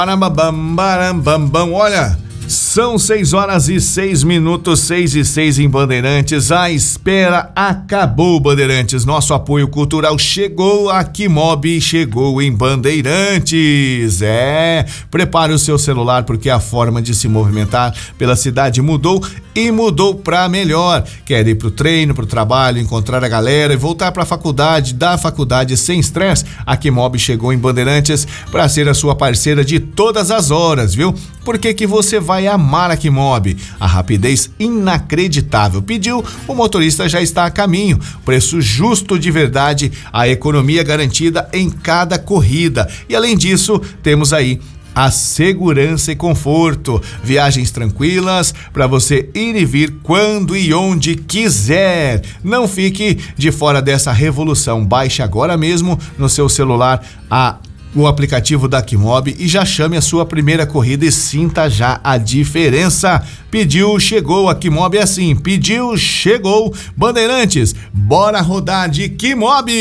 Olha, são 6h06, 6h06 em Bandeirantes. A espera acabou, Bandeirantes. Nosso apoio cultural chegou. A Quimob chegou em Bandeirantes. Prepare o seu celular porque a forma de se movimentar pela cidade mudou e mudou para melhor. Quer ir pro treino, pro trabalho, encontrar a galera e voltar pra faculdade, da faculdade sem estresse? A Quimob chegou em Bandeirantes para ser a sua parceira de todas as horas, viu? Por que você vai amar a Quimob? A rapidez inacreditável. Pediu, o motorista já está a caminho. Preço justo de verdade, a economia garantida em cada corrida. E além disso, temos aí a segurança e conforto, viagens tranquilas para você ir e vir quando e onde quiser. Não fique de fora dessa revolução. Baixe agora mesmo no seu celular o aplicativo da Quimob e já chame a sua primeira corrida e sinta já a diferença. Pediu, chegou. A Quimob é assim, pediu, chegou. Bandeirantes, bora rodar de Quimob!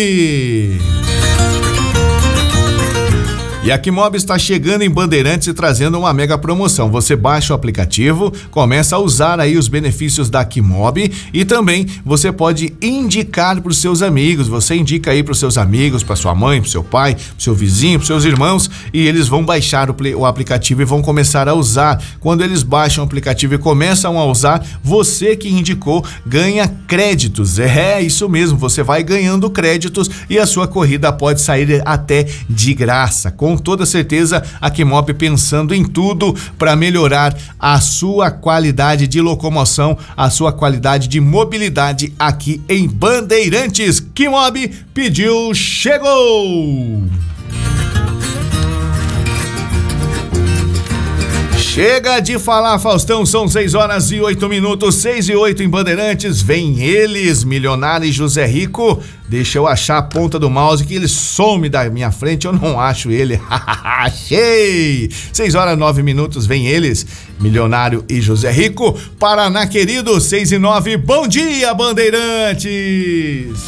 E a Quimob está chegando em Bandeirantes e trazendo uma mega promoção. Você baixa o aplicativo, começa a usar aí os benefícios da Quimob e também você pode indicar para os seus amigos. Você indica aí para os seus amigos, para sua mãe, para seu pai, para seu vizinho, para seus irmãos e eles vão baixar o aplicativo e vão começar a usar. Quando eles baixam o aplicativo e começam a usar, você que indicou ganha créditos. É isso mesmo, você vai ganhando créditos e a sua corrida pode sair até de graça. Com toda certeza, a Quimob pensando em tudo para melhorar a sua qualidade de locomoção, a sua qualidade de mobilidade aqui em Bandeirantes. Quimob pediu, chegou! Chega de falar, Faustão, são 6h08, 6h08 em Bandeirantes. Vem eles, Milionário e José Rico. Deixa eu achar a ponta do mouse que ele some da minha frente, eu não acho ele. Achei! 6h09, vem eles, Milionário e José Rico. Paraná querido, 6h09, bom dia, Bandeirantes!